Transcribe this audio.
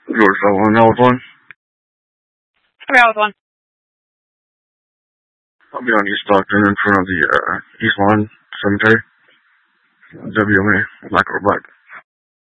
George Sullivan, that was one. Okay, that was one. I'll be on East Stockton in front of the East Lawn Cemetery. WMA, black or black.